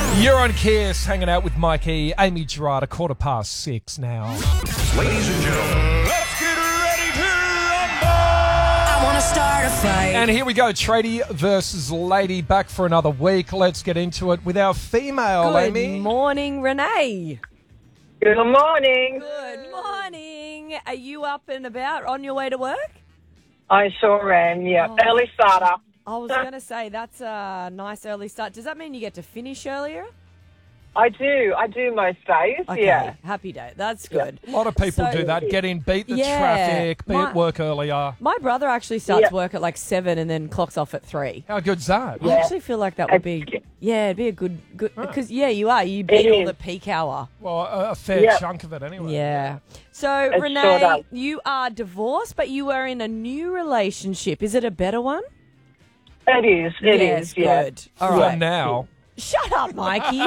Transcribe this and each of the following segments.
You're on Kiss, hanging out with Mikey, Amy Gerard, 6:15 now. Ladies and gentlemen, Let's get ready to rumble! I want to start a fight. And here we go, Tradie versus Lady, back for another week. Let's get into it with our female, Good Amy. morning, Renee. Good morning. Good morning. Are you up and about on your way to work? I sure am, yeah. Oh. Early starter. I was going to say, that's a nice early start. Does that mean you get to finish earlier? I do most days, Okay, yeah. happy day. That's good. A lot of people So- do that, get in, beat the Yeah. traffic, be My- at work earlier. My brother actually starts Yeah. work at like 7 and then clocks off at 3. How good's that? I actually feel like that would be, it'd be a good, because, you are. You beat It all is. the peak hour. Well, a fair Yeah. chunk of it anyway. Yeah. So, It sure Renee, does. you are divorced, but you are in a new relationship. Is it a better one? It is, Yes, yeah. good. All For right. now. Shut up, Mikey.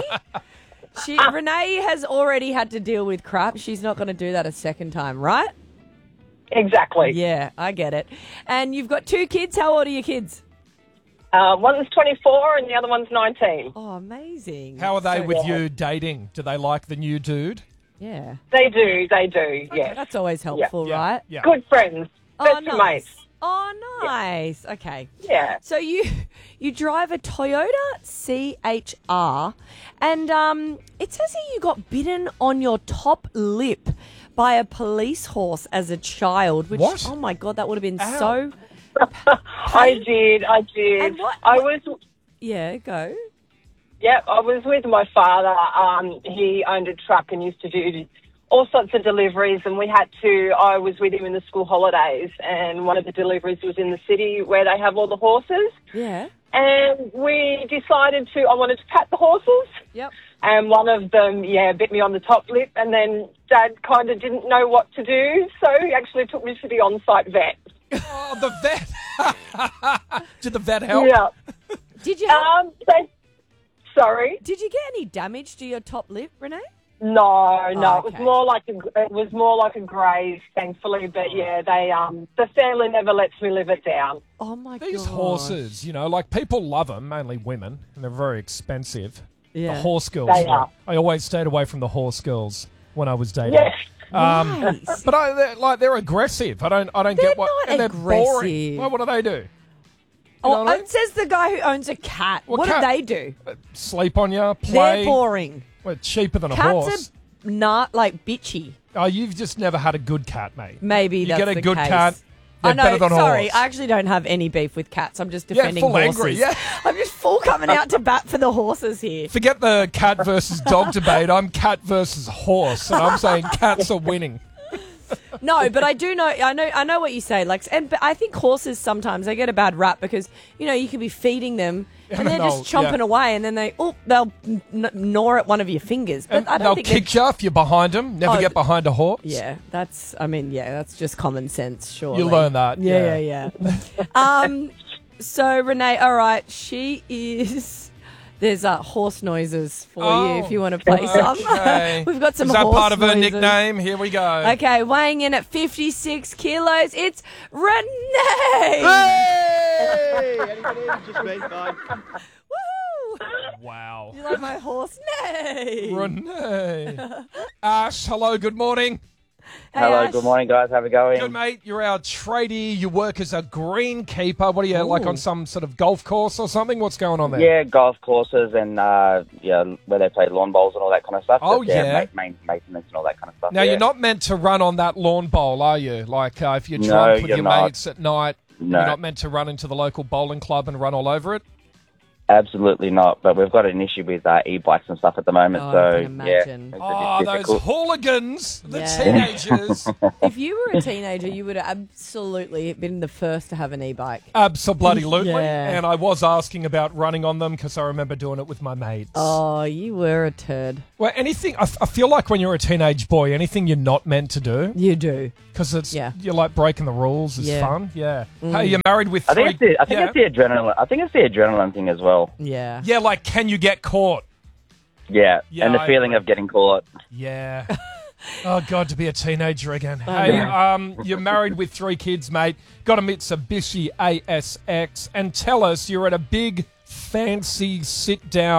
Renee has already had to deal with crap. She's not going to do that a second time, right? Exactly. Yeah, I get it. And you've got 2 kids. How old are your kids? One's 24 and the other one's 19. Oh, amazing. How are they So- with you dating? Do they like the new dude? Yeah. They do, yes. That's always helpful, Yeah. right? Yeah. Good friends. Best of mates. Oh, nice. Okay. Yeah. So you drive a Toyota CHR, and it says here you got bitten on your top lip by a police horse as a child. Which, What? oh my God, that would have been Ow. so. I did. And what- I was Go. I was with my father. He owned a truck and used to do all sorts of deliveries, and I was with him in the school holidays, and one of the deliveries was in the city where they have all the horses. Yeah. And we decided I wanted to pat the horses. Yep. And one of them, bit me on the top lip, and then Dad kind of didn't know what to do, so he actually took me to the on-site vet. Oh, the vet. Did the vet help? Yeah. Did you? Sorry. Did you get any damage to your top lip, Renee? No, Oh, it was okay. more like a graze, thankfully. But yeah, the family never lets me live it down. Oh my God. These horses, like people love them, mainly women, and they're very expensive. Yeah. The horse girls. They are. I always stayed away from the horse girls when I was dating. Yes. Nice. But they're aggressive. I don't They're get what. not and they're boring. aggressive. Well, what do they do? Oh, know what I mean? it says the guy who owns a cat. Well, what cat- do they do? Sleep on you, play. They're boring. Well, cheaper than a horse. Cats are not like bitchy. Oh, you've just never had a good cat, mate. Maybe You that's get a the good case. cat, I they're know. better than a Sorry, horse. I actually don't have any beef with cats. I'm just Yeah, defending full horses. angry, yeah. I'm just full coming out to bat for the horses here. Forget the cat versus dog debate. I'm cat versus horse, and I'm saying cats are winning. No, but I do know. I know what you say. Like, but I think horses sometimes they get a bad rap because you can be feeding them and they're just chomping away, and then they'll gnaw at one of your fingers. But And I they'll don't think kick you if you're behind them. Never Oh, get behind a horse. Yeah, that's just common sense, surely. You learn that. Yeah. So, Renee, all right, she is... There's horse noises for you if you want to play some. Okay. We've got some Is that horse part of her noises. nickname? Here we go. Okay, weighing in at 56 kilos, it's Renee! Hey! Just me, fine. Woo! Wow. You like my horse? Nay! Renee. Ash, hello, good morning. Hey, Hello, Ash. good morning, guys. How we going? Good, mate. You're our tradie. You work as a greenkeeper. What are you, like Ooh. on some sort of golf course or something? What's going on there? Yeah, golf courses and where they play lawn bowls and all that kind of stuff. Oh, Just, yeah. Maintenance and all that kind of stuff. Now, yeah. you're not meant to run on that lawn bowl, are you? Like, if you're No, drunk with you're your not. mates at night, No. you're not meant to run into the local bowling club and run all over it? Absolutely not. But we've got an issue with e-bikes and stuff at the moment. Oh, I so, can imagine. yeah. It's Oh, a bit those difficult. hooligans, the Yeah. teenagers. If you were a teenager, you would have absolutely been the first to have an e-bike. Absolutely. Yeah. And I was asking about running on them because I remember doing it with my mates. Oh, you were a turd. Well, anything, I feel like when you're a teenage boy, anything you're not meant to do, You do. because it's, Yeah. you're like breaking the rules is Yeah. fun. Yeah. Hey, you're married with I three. think it's the adrenaline. I think it's the adrenaline thing as well. Yeah. Yeah, like, can you get caught? Yeah, Yeah, and the I feeling agree. of getting caught. Yeah. Oh, God, to be a teenager again. Hey, you're married with 3 kids, mate. Got a Mitsubishi ASX. And tell us, you're at a big, fancy sit-down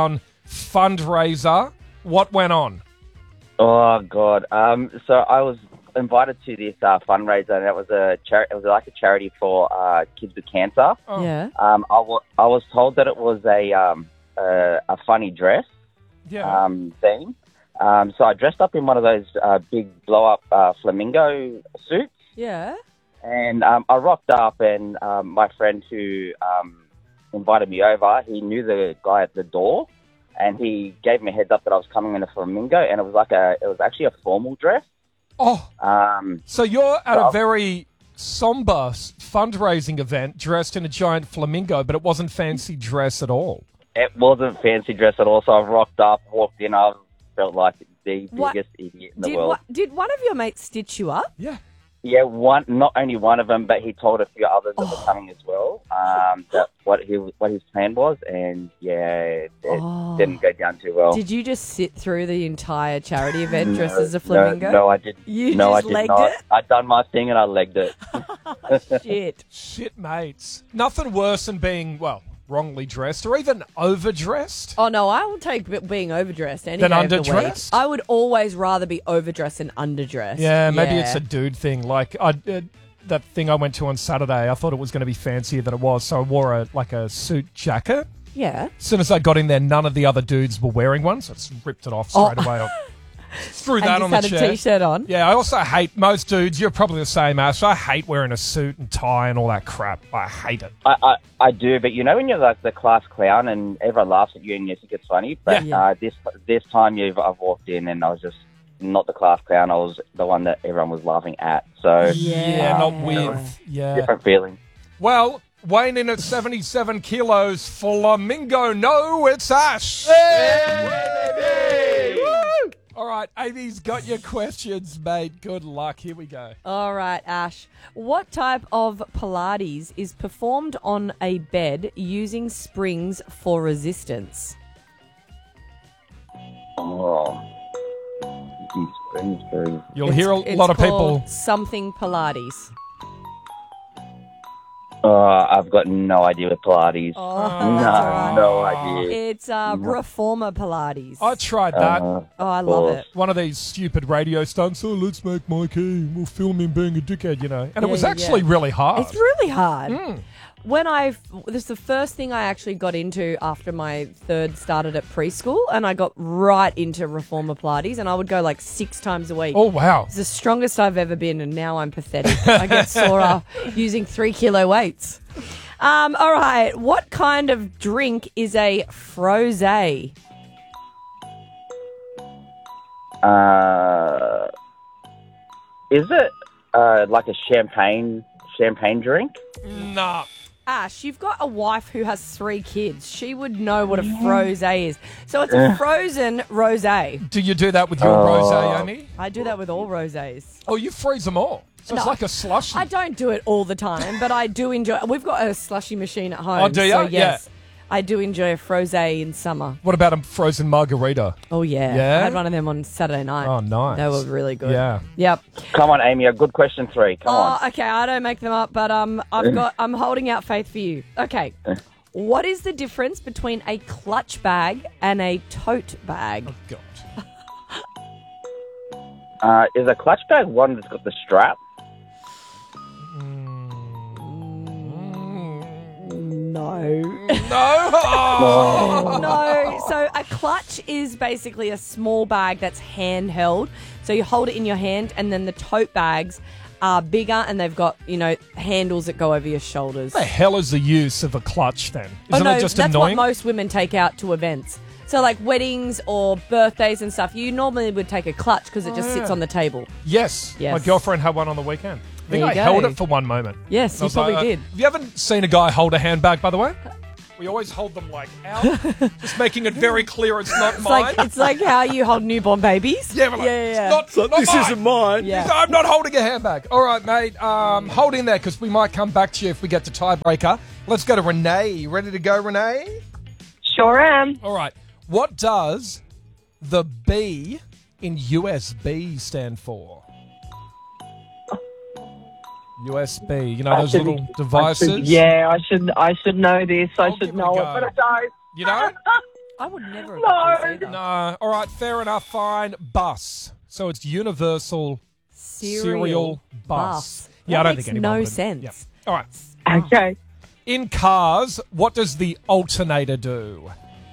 fundraiser. What went on? Oh God. So I was invited to this fundraiser, and it was a It was like a charity for kids with cancer. Oh. Yeah. I was told that it was a funny dress Yeah. theme. So I dressed up in one of those big blow-up flamingo suits. Yeah. And I rocked up, and my friend who invited me over, he knew the guy at the door, and he gave me a heads up that I was coming in a flamingo, and it was actually a formal dress. Oh, so you're at a well- very somber fundraising event dressed in a giant flamingo, but it wasn't fancy dress at all. It wasn't fancy dress at all, so I rocked up, walked in, I felt like the What- biggest idiot in the world. Did one of your mates stitch you up? Yeah. Yeah, not only one of them, but he told a few others that were coming as well. That what his plan was, and it didn't go down too well. Did you just sit through the entire charity event dressed as a flamingo? No, I didn't. You no, just I did legged not. it? I done my thing and I legged it. Shit. Shit, mates. Nothing worse than being, wrongly dressed or even overdressed. Oh, no, I will take being overdressed any Than day of the week. underdressed? I would always rather be overdressed than underdressed. Yeah, maybe it's a dude thing. Like that thing I went to on Saturday, I thought it was going to be fancier than it was, so I wore a suit jacket. Yeah. As soon as I got in there, none of the other dudes were wearing one, so I just ripped it off straight away. I threw that And on just the had chair. a T-shirt on. Yeah, I also hate most dudes. You're probably the same, Ash. I hate wearing a suit and tie and all that crap. I hate it. I do, but you know when you're like the class clown and everyone laughs at you and you think it's funny, but Yeah. this time I've walked in and I was just not the class clown. I was the one that everyone was laughing at. So Yeah, not with. Yeah. different feeling. Well, weighing in at 77 kilos, Flamingo. No, it's Ash. Woo! All right, Amy's got your questions, mate. Good luck. Here we go. All right, Ash. What type of Pilates is performed on a bed using springs for resistance? Oh. You'll hear a It's lot of called people. something Pilates. I've got no idea what Pilates. Oh, no, that's all right. no idea. It's Reformer Pilates. I tried that. Oh, I love it. One of these stupid radio stunts. Oh, let's make Mikey. We'll film him being a dickhead, And it was Yeah, actually yeah. really hard. It's really hard. This is the first thing I actually got into after my third started at preschool, and I got right into Reformer Pilates, and I would go like 6 times a week. Oh, wow. It's the strongest I've ever been, and now I'm pathetic. I get sore using 3-kilo weights. All right, what kind of drink is a frosé? Is it like a champagne drink? Nah. Ash, you've got a wife who has 3 kids. She would know what a frosé is. So it's a frozen rosé. Do you do that with your rosé, Amy? I do that with all rosés. Oh, you freeze them all. So it's No. like a slushie. I don't do it all the time, but I do enjoy. We've got a slushy machine at home. Oh, do ya? So yes, I do enjoy a frosé in summer. What about a frozen margarita? Oh yeah, Yeah? I had one of them on Saturday night. Oh, nice. They were really good. Yeah. Yep. Come on, Amy, a good question 3. Come on. Oh, okay. I don't make them up, but I'm holding out faith for you. Okay. What is the difference between a clutch bag and a tote bag? Oh, God. Is a clutch bag one that's got the strap? No. No. Oh. No. So a clutch is basically a small bag that's handheld. So you hold it in your hand, and then the tote bags are bigger, and they've got, handles that go over your shoulders. What the hell is the use of a clutch then? Isn't no, it just that's annoying? what most women take out to events. So like weddings or birthdays and stuff, you normally would take a clutch because it just sits on the table. Yes. Yes. My girlfriend had one on the weekend. I think There I you held go. it for one moment. Yes, I you was probably like, did. If you haven't seen a guy hold a handbag, by the way, we always hold them like out, just making it very clear it's not mine. It's like how you hold newborn babies. Yeah, we're like, yeah. It's not This mine. isn't mine. Yeah. I'm not holding a handbag. All right, mate. Hold in there because we might come back to you if we get to tiebreaker. Let's go to Renee. Ready to go, Renee? Sure am. All right. What does the B in USB stand for? USB. You know those little devices? I should know this. I I'll should give it a know it, go. but I don't. You know? I would never have got this either. No. All right, fair enough, fine. Bus. So it's Universal Serial Bus. Yeah, I don't think anyone makes no sense. Yeah. All right. Okay. In cars, what does the alternator do?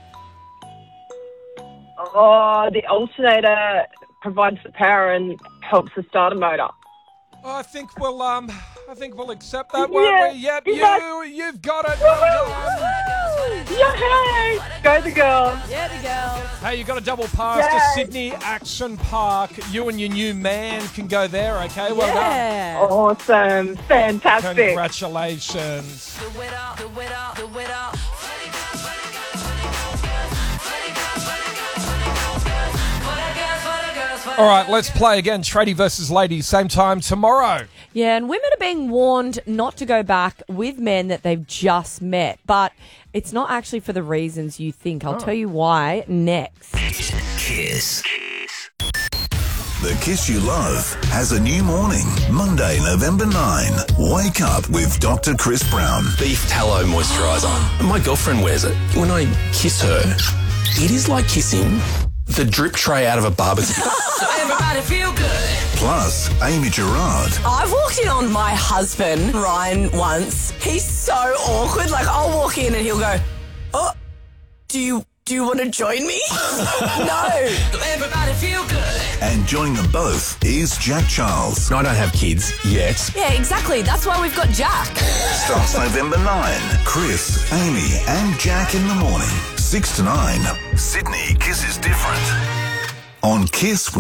Oh, the alternator provides the power and helps the starter motor. I think we'll accept that one. Yeah. Yep, Yeah. you've got it. Well done. Yay! Go the girls. Yeah, the girls. Hey, you got a double pass to Yay. Sydney Action Park. You and your new man can go there, okay? Well done. Yeah. Awesome. Fantastic. Congratulations. All right, let's play again. Tradie versus ladies, same time tomorrow. Yeah, and women are being warned not to go back with men that they've just met. But it's not actually for the reasons you think. I'll tell you why next. Kiss. The Kiss You Love has a new morning, Monday, November 9. Wake up with Dr. Chris Brown. Beef tallow moisturiser. My girlfriend wears it. When I kiss her, it is like kissing the drip tray out of a barbecue. Everybody feel good. Plus, Amy Gerard. I've walked in on my husband, Ryan, once. He's so awkward. Like, I'll walk in and he'll go, oh, do you want to join me? No. Everybody feel good. And joining them both is Jack Charles. I don't have kids yet. Yeah, exactly. That's why we've got Jack. Starts November 9. Chris, Amy and Jack in the morning. 6 to 9. Sydney kisses different. On Kiss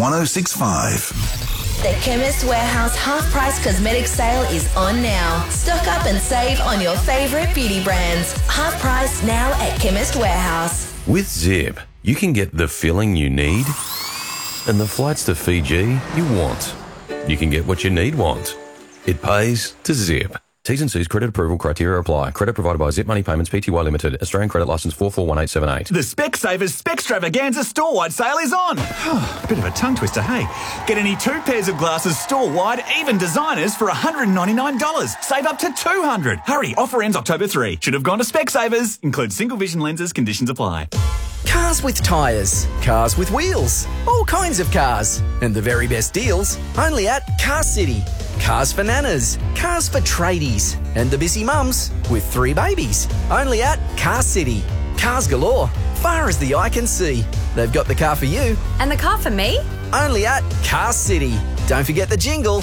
106.5. The Chemist Warehouse half-price cosmetic sale is on now. Stock up and save on your favourite beauty brands. Half price now at Chemist Warehouse. With Zip, you can get the filling you need and the flights to Fiji you want. You can get what you want. It pays to Zip. T's and C's credit approval criteria apply. Credit provided by Zip Money Payments Pty Limited. Australian credit licence 441878. The Specsavers Specstravaganza store-wide sale is on. Bit of a tongue twister, hey? Get any 2 pairs of glasses store-wide, even designers, for $199. Save up to $200. Hurry, offer ends October 3. Should have gone to Specsavers. Includes single vision lenses. Conditions apply. Cars with tyres, cars with wheels, all kinds of cars. And the very best deals only at Car City. Cars for nanas, cars for tradies, and the busy mums with 3 babies. Only at Car City. Cars galore, far as the eye can see. They've got the car for you. And the car for me? Only at Car City. Don't forget the jingle.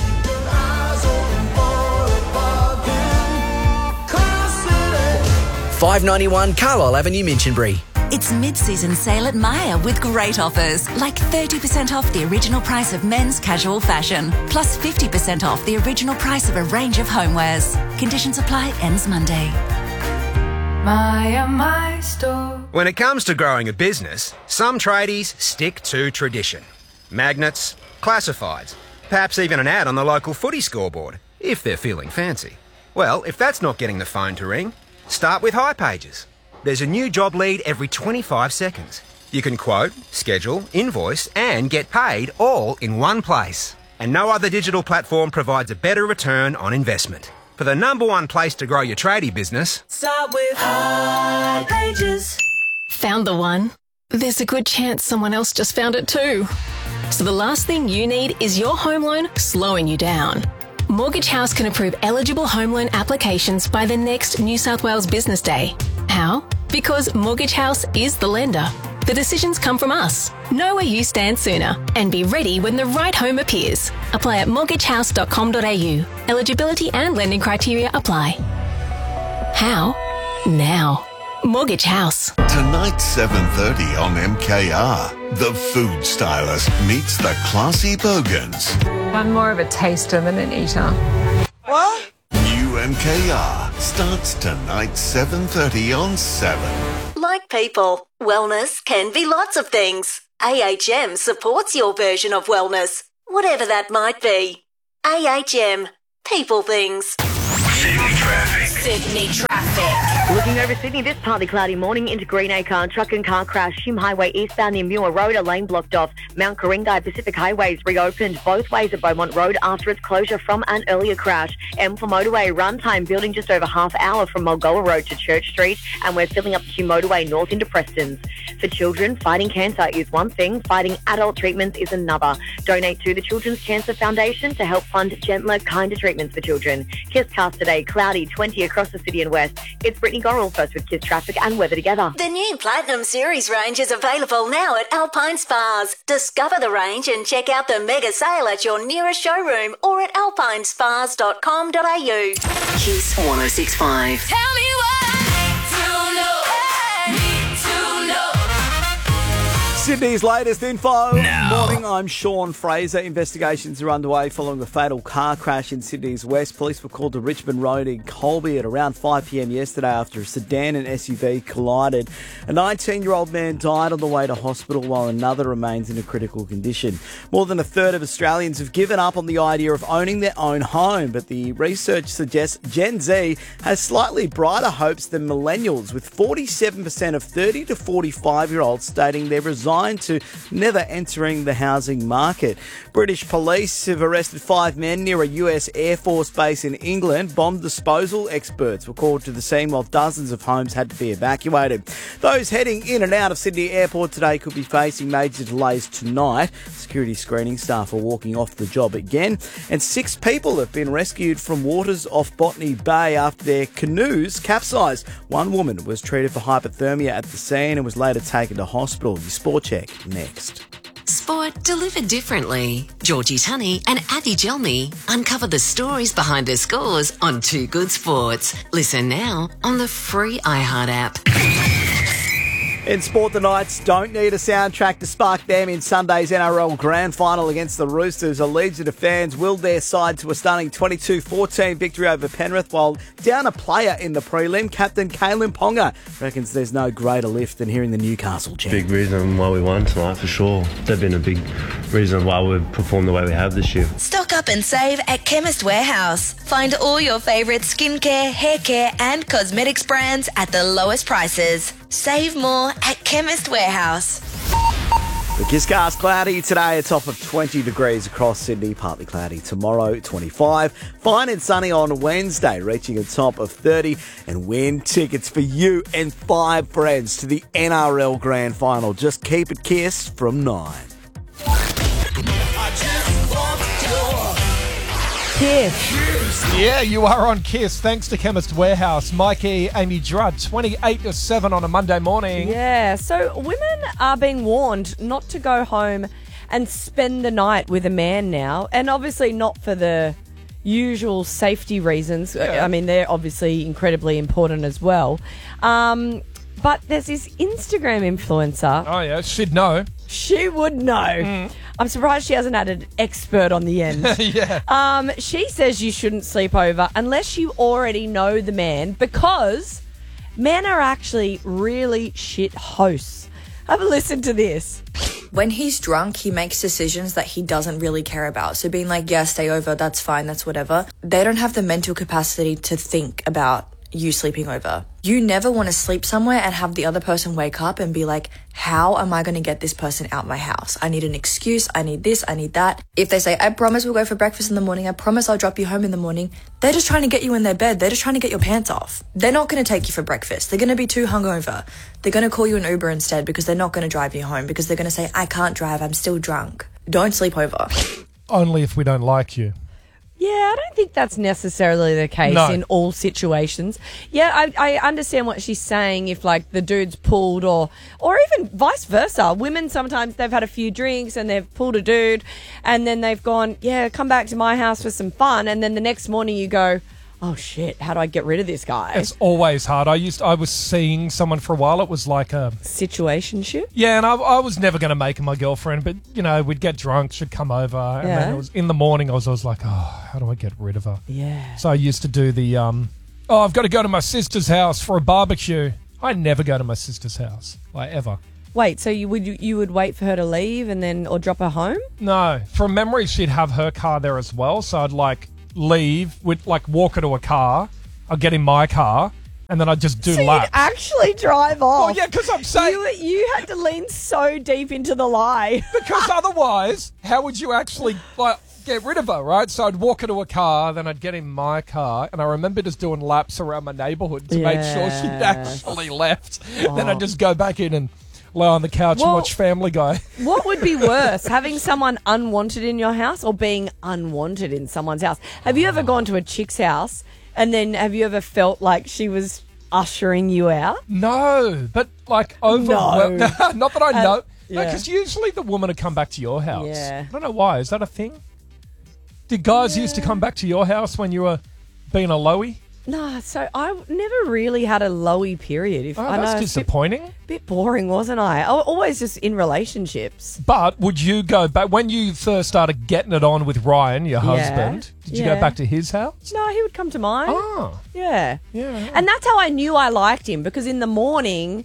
$5.91 Carlisle Avenue, Minchinbury. It's mid-season sale at Myer with great offers, like 30% off the original price of men's casual fashion, plus 50% off the original price of a range of homewares. Conditions apply, ends Monday. Myer, my store. When it comes to growing a business, some tradies stick to tradition. Magnets, classifieds, perhaps even an ad on the local footy scoreboard, if they're feeling fancy. Well, if that's not getting the phone to ring, start with hipages. There's a new job lead every 25 seconds. You can quote, schedule, invoice, and get paid all in one place. And no other digital platform provides a better return on investment. For the #1 place to grow your tradie business, start with hipages. Found the one? There's a good chance someone else just found it too. So the last thing you need is your home loan slowing you down. Mortgage House can approve eligible home loan applications by the next New South Wales Business Day. How? Because Mortgage House is the lender. The decisions come from us. Know where you stand sooner and be ready when the right home appears. Apply at mortgagehouse.com.au. Eligibility and lending criteria apply. How? Now. Mortgage House. Tonight, 7:30 on MKR. The food stylist meets the classy bogans. I'm more of a taster than an eater. What? New MKR starts tonight, 7:30 on 7. Like people, wellness can be lots of things. AHM supports your version of wellness, whatever that might be. AHM, people things. Sydney traffic. Sydney traffic. Looking over Sydney, this partly cloudy morning into Greenacre. Truck and car crash. Shim Highway eastbound near Muir Road, a lane blocked off. Mount Coringai Pacific Highways reopened both ways at Beaumont Road after its closure from an earlier crash. M4 motorway runtime building just over half hour from Mulgoa Road to Church Street, and we're filling up the Q motorway north into Preston's. For children, fighting cancer is one thing, fighting adult treatments is another. Donate to the Children's Cancer Foundation to help fund gentler, kinder treatments for children. Kisscast today, cloudy, 20 across the city and west. It's Brittany Gorrell first with Kiss Traffic and Weather Together. The new Platinum Series range is available now at Alpine Spas. Discover the range and check out the mega sale at your nearest showroom or at alpinespas.com.au. Kiss 106.5. Tell me what to know. Sydney's latest info. Now. Morning, I'm Sean Fraser. Investigations are underway following a fatal car crash in Sydney's west. Police were called to Richmond Road in Colby at around 5 p.m. yesterday after a sedan and SUV collided. A 19-year-old man died on the way to hospital while another remains in a critical condition. More than a third of Australians have given up on the idea of owning their own home, but the research suggests Gen Z has slightly brighter hopes than millennials, with 47% of 30 to 45-year-olds stating they're resigned to never entering the housing market. British police have arrested 5 men near a US Air Force base in England. Bomb disposal experts were called to the scene while dozens of homes had to be evacuated. Those heading in and out of Sydney Airport today could be facing major delays tonight. Security screening staff are walking off the job again, and 6 people have been rescued from waters off Botany Bay after their canoes capsized. One woman was treated for hypothermia at the scene and was later taken to hospital. Your sport check next. Sport delivered differently. Georgie Tunney and Abby Gelmy uncover the stories behind the scores on Too Good Sports. Listen now on the free iHeart app. In sport, the Knights don't need a soundtrack to spark them in Sunday's NRL Grand Final against the Roosters. A legion of fans willed their side to a stunning 22-14 victory over Penrith, while down a player in the prelim, captain Kalen Ponga reckons there's no greater lift than hearing the Newcastle chant. Big reason why we won tonight, for sure. They've been a big reason why we've performed the way we have this year. Stock up and save at Chemist Warehouse. Find all your favourite skincare, hair care and cosmetics brands at the lowest prices. Save more at Chemist Warehouse. The Kisscast cloudy today, a top of 20 degrees across Sydney, partly cloudy tomorrow, 25. Fine and sunny on Wednesday, reaching a top of 30. And win tickets for you and 5 friends to the NRL Grand Final. Just keep it Kiss from 9. Kiss. Yeah, you are on Kiss. Thanks to Chemist Warehouse. Mikey, Amy Drudd, 28 to 7 on a Monday morning. Yeah, so women are being warned not to go home and spend the night with a man now. And obviously not for the usual safety reasons. Yeah. I mean, they're obviously incredibly important as well. But there's this Instagram influencer. Oh, yeah, she'd know. She would know. I'm surprised she hasn't had an expert on the end. Yeah. She says you shouldn't sleep over unless you already know the man, because men are actually really shit hosts. Have a listen to this. When he's drunk, he makes decisions that he doesn't really care about. So being like, yeah, stay over, that's fine, that's whatever. They don't have the mental capacity to think about you sleeping over. You never want to sleep somewhere and have the other person wake up and be like, how am I going to get this person out my house? I need an excuse. I need this. I need that. If they say, I promise we'll go for breakfast in the morning. I promise I'll drop you home in the morning. They're just trying to get you in their bed. They're just trying to get your pants off. They're not going to take you for breakfast. They're going to be too hungover. They're going to call you an Uber instead because they're not going to drive you home because they're going to say, I can't drive. I'm still drunk. Don't sleep over. Only if we don't like you. Yeah, I don't think that's necessarily the case in all situations. Yeah, I understand what she's saying if, like, the dude's pulled or even vice versa. Women, sometimes they've had a few drinks and they've pulled a dude and then they've gone, yeah, come back to my house for some fun. And then the next morning you go, oh, shit, how do I get rid of this guy? It's always hard. I was seeing someone for a while. It was like a situationship. Yeah, and I was never going to make her my girlfriend, but, you know, we'd get drunk, she'd come over, and then it was in the morning I was like, oh, how do I get rid of her? Yeah. So I used to do the, I've got to go to my sister's house for a barbecue. I never go to my sister's house, like, ever. Wait, so you would wait for her to leave and then, or drop her home? No. From memory, she'd have her car there as well, so I'd, like, leave, would like walk her to a car, I'll get in my car, and then I'd just do So you'd laps. actually drive off. Well, yeah, because I'm saying... You had to lean so deep into the lie. Because otherwise, how would you actually get rid of her, right? So I'd walk into a car, then I'd get in my car, and I remember just doing laps around my neighbourhood to make sure she'd actually left. Then I'd just go back in and lie on the couch and watch Family Guy. What would be worse, having someone unwanted in your house or being unwanted in someone's house? Have you ever gone to a chick's house and then have you ever felt like she was ushering you out? No, but like overwhelmed. No. Not that I know. No, yeah. because usually the woman would come back to your house. Yeah. I don't know why. Is that a thing? Did guys used to come back to your house when you were being a lowie? No, so I never really had a lowy period. That's disappointing. A bit boring, wasn't I? Always just in relationships. But would you go back when you first started getting it on with Ryan, your husband? Did you go back to his house? No, he would come to mine. Oh. Yeah. Yeah. And that's how I knew I liked him, because in the morning,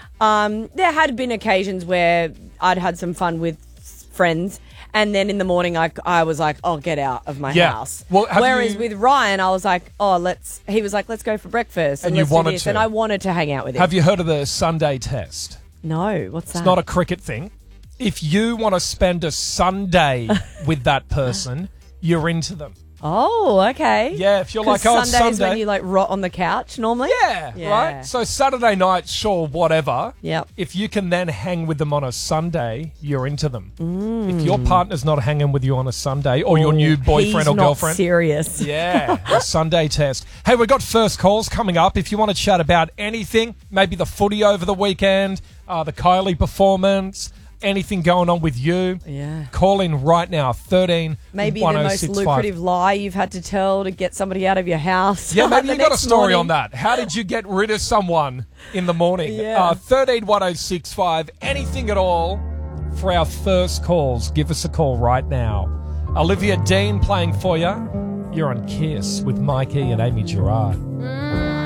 there had been occasions where I'd had some fun with friends, and then in the morning I was like, oh, get out of my house. Well, whereas with Ryan, I was like, he was like, let's go for breakfast. And let's you wanted do this. to. And I wanted to hang out with him. Have you heard of the Sunday test? No, what's that? It's not a cricket thing. If you want to spend a Sunday with that person, you're into them. Oh, okay. Yeah, if you're like, Sundays it's Sunday. when you like rot on the couch normally? Yeah, right? So Saturday night, sure, whatever. Yep. If you can then hang with them on a Sunday, you're into them. If your partner's not hanging with you on a Sunday, or your new boyfriend or girlfriend. Serious. Yeah, the Sunday test. Hey, we've got first calls coming up. If you want to chat about anything, maybe the footy over the weekend, the Kylie performance, anything going on with you, call in right now, 13 Maybe the most lucrative lie you've had to tell to get somebody out of your house. Yeah, maybe the you got a next story morning. on that. How did you get rid of someone in the morning? Yeah. 131065, anything at all for our first calls. Give us a call right now. Olivia Dean playing for you. You're on Kiss with Mikey and Amy Gerard.